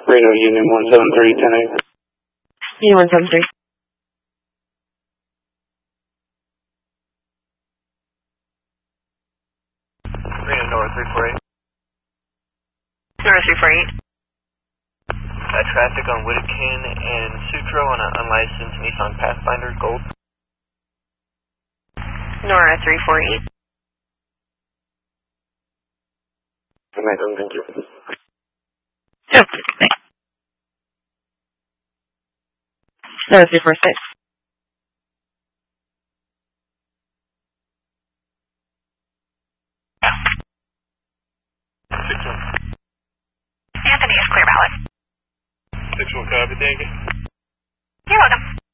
Radar Union 173, 10 Union 173. Reno North 348. North 348. Traffic on Whittakin and Sutro on an unlicensed Nissan Pathfinder Gold. Nora 348. Thank you. Oh, thanks. Nora 346. Anthony is clear ballot. 6-1 copy, thank you. You're welcome.